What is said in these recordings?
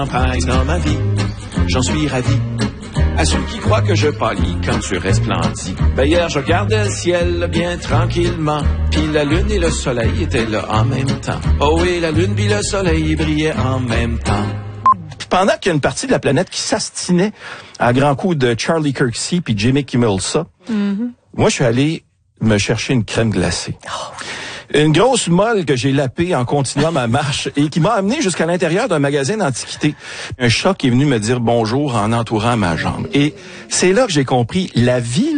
Champagne dans ma vie, j'en suis ravi. À ceux qui croient que je pâlis quand tu resplendis. Ben hier, je regardais le ciel bien tranquillement, puis la lune et le soleil étaient là en même temps. Oh oui, la lune puis le soleil brillaient en même temps. Pendant qu'il y a une partie de la planète qui s'astinait à grands coups de Charlie Kirksey puis Jimmy Kimmel, moi, je suis allé me chercher une crème glacée. Une grosse molle que j'ai lapée en continuant ma marche et qui m'a amené jusqu'à l'intérieur d'un magasin d'antiquités. Un chat qui est venu me dire bonjour en entourant ma jambe. Et c'est là que j'ai compris, la vie,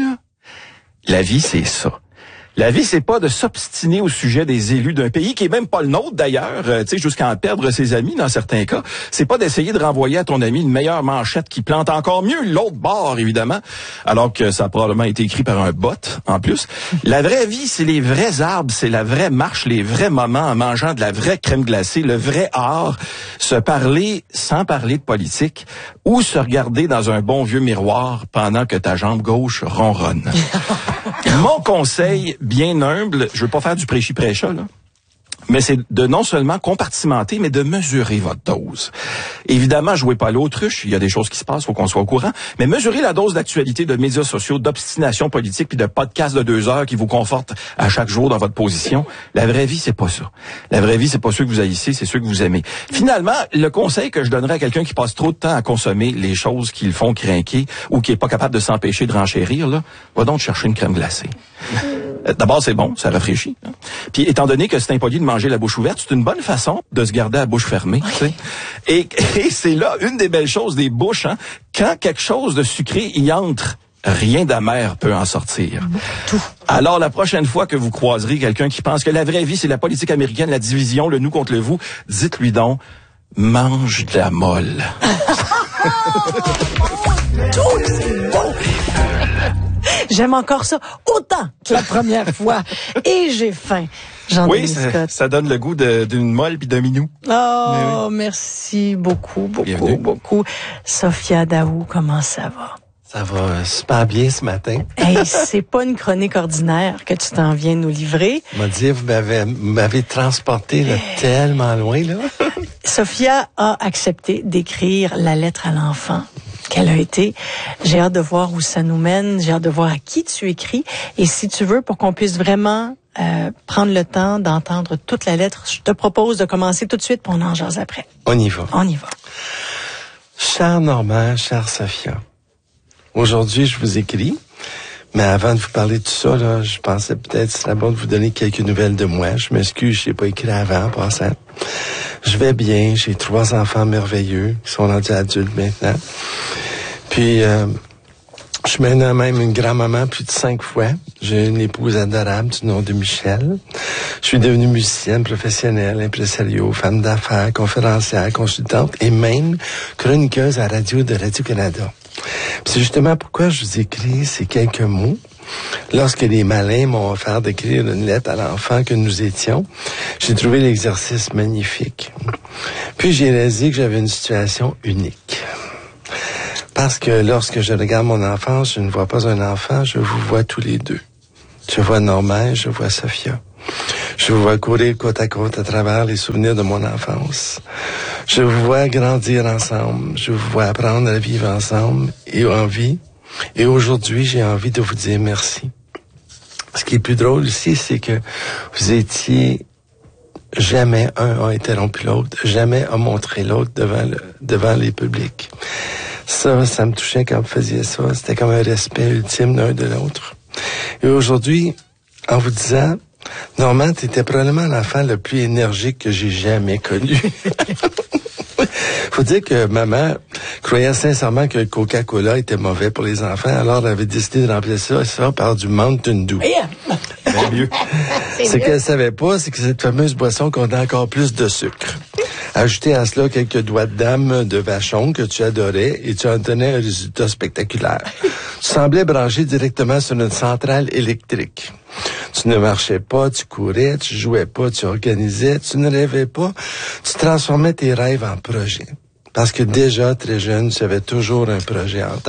c'est ça. La vie, c'est pas de s'obstiner au sujet des élus d'un pays qui est même pas le nôtre d'ailleurs, tu sais, jusqu'à en perdre ses amis dans certains cas. C'est pas d'essayer de renvoyer à ton ami une meilleure manchette qui plante encore mieux l'autre bord, évidemment, alors que ça a probablement été écrit par un bot, en plus. La vraie vie, c'est les vrais arbres, c'est la vraie marche, les vrais moments en mangeant de la vraie crème glacée, le vrai art, se parler sans parler de politique ou se regarder dans un bon vieux miroir pendant que ta jambe gauche ronronne. Mon conseil, bien humble, je veux pas faire du prêchi-prêcha, là, mais c'est de non seulement compartimenter, mais de mesurer votre dose. Évidemment, jouez pas à l'autruche, il y a des choses qui se passent, faut qu'on soit au courant, mais mesurez la dose d'actualité, de médias sociaux, d'obstination politique, puis de podcasts de 2 heures qui vous confortent à chaque jour dans votre position. La vraie vie, c'est pas ça. La vraie vie, c'est pas ceux que vous haïssez, c'est ceux que vous aimez. Finalement, le conseil que je donnerais à quelqu'un qui passe trop de temps à consommer les choses qui le font crinquer ou qui est pas capable de s'empêcher de renchérir, là, va donc chercher une crème glacée. D'abord, c'est bon, ça rafraîchit. Hein. Puis, étant donné que c'est impoli de manger la bouche ouverte, c'est une bonne façon de se garder la bouche fermée. Tu sais. Et c'est là une des belles choses des bouches. Hein. Quand quelque chose de sucré y entre, rien d'amer peut en sortir. Tout. Alors, la prochaine fois que vous croiserez quelqu'un qui pense que la vraie vie, c'est la politique américaine, la division, le nous contre le vous, dites-lui donc, mange de la molle. Tout, c'est bon. J'aime encore ça autant que la première fois. Et j'ai faim. Oui, ça donne le goût d'une molle puis d'un minou. Oh, oui. Merci beaucoup. Sophia Daou, comment ça va? Ça va super bien ce matin. Hey, c'est pas une chronique ordinaire que tu t'en viens nous livrer. M'a dit, vous m'avez transporté là, tellement loin, là. Sophia a accepté d'écrire la lettre à l'enfant qu'elle a été. J'ai hâte de voir où ça nous mène. J'ai hâte de voir à qui tu écris. Et si tu veux, pour qu'on puisse vraiment prendre le temps d'entendre toute la lettre, je te propose de commencer tout de suite pour on en jase après. On y va. On y va. Cher Normand, chère Sophia, aujourd'hui, je vous écris. Mais avant de vous parler de tout ça, là, je pensais peut-être que ce serait bon de vous donner quelques nouvelles de moi. Je m'excuse, je n'ai pas écrit avant, en passant. Je vais bien, j'ai 3 enfants merveilleux qui sont rendus adultes maintenant. Puis, je suis maintenant même une grand-maman plus de 5 fois. J'ai une épouse adorable du nom de Michel. Je suis devenue musicienne professionnelle, impresario, femme d'affaires, conférencière, consultante et même chroniqueuse à radio de Radio-Canada. C'est justement pourquoi je vous écris ces quelques mots. Lorsque les malins m'ont offert d'écrire une lettre à l'enfant que nous étions, j'ai trouvé l'exercice magnifique. Puis j'ai réalisé que j'avais une situation unique. Parce que lorsque je regarde mon enfance, je ne vois pas un enfant, je vous vois tous les deux. Je vois Normand, je vois Sophia. Je vous vois courir côte à côte à travers les souvenirs de mon enfance. Je vous vois grandir ensemble. Je vous vois apprendre à vivre ensemble et en vie. Et aujourd'hui, j'ai envie de vous dire merci. Ce qui est plus drôle aussi, c'est que vous étiez... Jamais un a interrompu l'autre. Jamais a montré l'autre devant les publics. Ça me touchait quand vous faisiez ça. C'était comme un respect ultime l'un de l'autre. Et aujourd'hui, en vous disant... Normand, t'étais probablement l'enfant le plus énergique que j'ai jamais connu. Faut dire que maman croyait sincèrement que le Coca-Cola était mauvais pour les enfants, alors elle avait décidé de remplacer ça par du Mountain Dew. C'est mieux. Ce qu'elle savait pas, c'est que cette fameuse boisson contenait encore plus de sucre. Ajoutez à cela quelques doigts de dame de vachon que tu adorais et tu en tenais un résultat spectaculaire. Tu semblais branché directement sur une centrale électrique. Tu ne marchais pas, tu courais, tu jouais pas, tu organisais, tu ne rêvais pas, tu transformais tes rêves en projets. Parce que déjà, très jeune, tu avais toujours un projet en tête,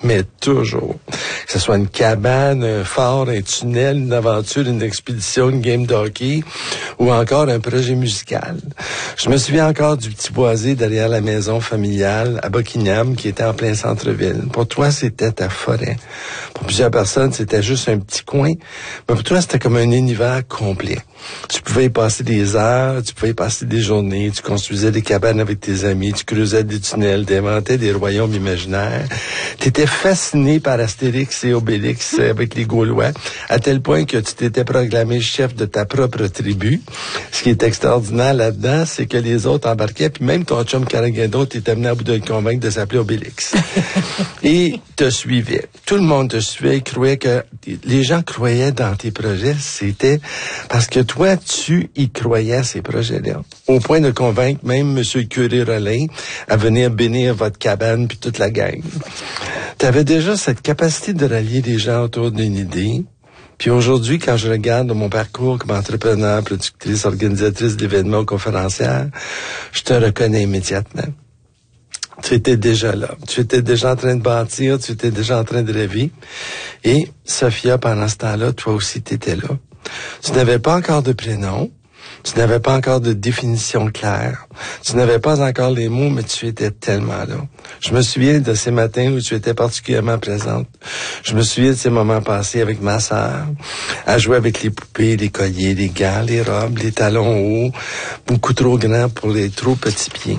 Mais toujours. Que ce soit une cabane, un phare, un tunnel, une aventure, une expédition, une game de hockey ou encore un projet musical. Je me souviens encore du petit boisé derrière la maison familiale à Buckingham qui était en plein centre-ville. Pour toi, c'était ta forêt. Pour plusieurs personnes, c'était juste un petit coin. Mais pour toi, c'était comme un univers complet. Tu pouvais y passer des heures, tu pouvais y passer des journées, tu construisais des cabanes avec tes amis, tu creusais des tunnels, tu inventais des royaumes imaginaires. Tu étais fasciné par Astérix et Obélix avec les Gaulois, à tel point que tu t'étais proclamé chef de ta propre tribu. Ce qui est extraordinaire là-dedans, c'est que les autres embarquaient, puis même ton chum Caragando t'était amené à bout de le convaincre de s'appeler Obélix. Et te suivait. Tout le monde te suivait, croyait que les gens croyaient dans tes projets, c'était parce que toi, tu y croyais à ces projets-là. Au point de convaincre même M. le curé Rollin à venir bénir votre cabane puis toute la gang. Tu avais déjà cette capacité de rallier les gens autour d'une idée. Puis aujourd'hui, quand je regarde mon parcours comme entrepreneur, productrice, organisatrice d'événements, conférencière, je te reconnais immédiatement. Tu étais déjà là. Tu étais déjà en train de bâtir, tu étais déjà en train de rêver. Et Sophia, pendant ce temps-là, toi aussi, tu étais là. Tu n'avais pas encore de prénom. Tu n'avais pas encore de définition claire. Tu n'avais pas encore les mots, mais tu étais tellement là. Je me souviens de ces matins où tu étais particulièrement présente. Je me souviens de ces moments passés avec ma sœur, à jouer avec les poupées, les colliers, les gants, les robes, les talons hauts, beaucoup trop grands pour les trop petits pieds.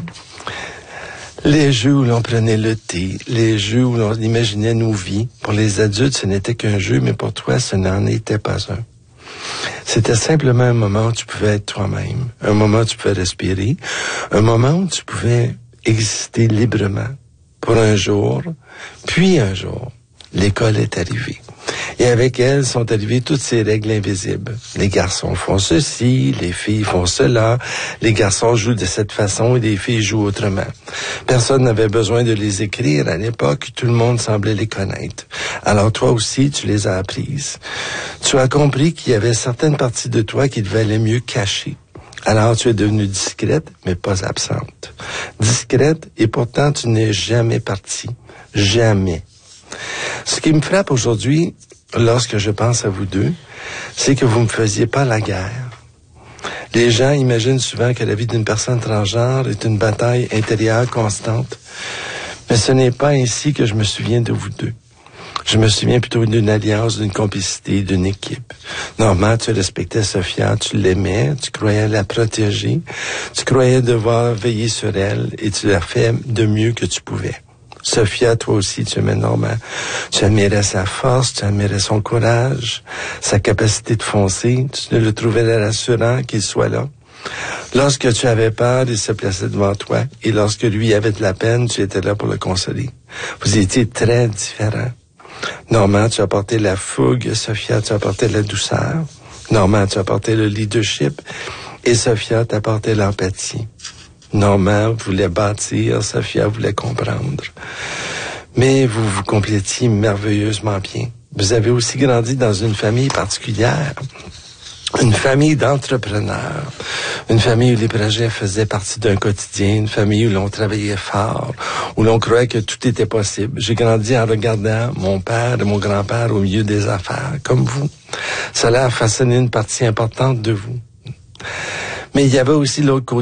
Les jeux où l'on prenait le thé, les jeux où l'on imaginait nos vies. Pour les adultes, ce n'était qu'un jeu, mais pour toi, ce n'en était pas un. C'était simplement un moment où tu pouvais être toi-même, un moment où tu pouvais respirer, un moment où tu pouvais exister librement. Pour un jour, puis un jour, l'école est arrivée. Et avec elle sont arrivées toutes ces règles invisibles. Les garçons font ceci, les filles font cela, les garçons jouent de cette façon et les filles jouent autrement. Personne n'avait besoin de les écrire à l'époque, tout le monde semblait les connaître. Alors toi aussi, tu les as apprises. Tu as compris qu'il y avait certaines parties de toi qu'il valait mieux cacher. Alors tu es devenue discrète, mais pas absente. Discrète, et pourtant tu n'es jamais partie. Jamais. Ce qui me frappe aujourd'hui, lorsque je pense à vous deux, c'est que vous ne me faisiez pas la guerre. Les gens imaginent souvent que la vie d'une personne transgenre est une bataille intérieure constante. Mais ce n'est pas ainsi que je me souviens de vous deux. Je me souviens plutôt d'une alliance, d'une complicité, d'une équipe. Normalement, tu respectais Sophia, tu l'aimais, tu croyais la protéger, tu croyais devoir veiller sur elle et tu l'as fait de mieux que tu pouvais. Sophia, toi aussi, tu aimais Normand. Tu admirais sa force, tu admirais son courage, sa capacité de foncer. Tu le trouvais rassurant qu'il soit là. Lorsque tu avais peur, il se plaçait devant toi. Et lorsque lui avait de la peine, tu étais là pour le consoler. Vous étiez très différents. Normand, tu apportais la fougue. Sophia, tu apportais la douceur. Normand, tu apportais le leadership. Et Sophia t'apportait l'empathie. Normand voulait bâtir, Sophia voulait comprendre. Mais vous vous complétiez merveilleusement bien. Vous avez aussi grandi dans une famille particulière, une famille d'entrepreneurs, une famille où les projets faisaient partie d'un quotidien, une famille où l'on travaillait fort, où l'on croyait que tout était possible. J'ai grandi en regardant mon père et mon grand-père au milieu des affaires, comme vous. Cela a façonné une partie importante de vous. Mais il y avait aussi l'autre côté.